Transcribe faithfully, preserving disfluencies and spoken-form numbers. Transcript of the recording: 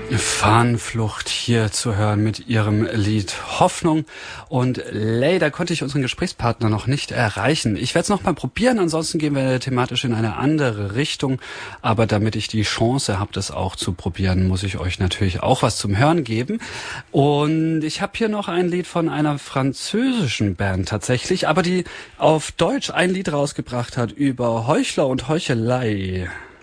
Fahnenflucht hier zu hören mit ihrem Lied Hoffnung. Und leider konnte ich unseren Gesprächspartner noch nicht erreichen. Ich werde es noch mal probieren, ansonsten gehen wir thematisch in eine andere Richtung. Aber damit ich die Chance habe, das auch zu probieren, muss ich euch natürlich auch was zum Hören geben. Und ich habe hier noch ein Lied von einer französischen Band tatsächlich, aber die auf Deutsch ein Lied rausgebracht hat über Heuchler und Heuchelei.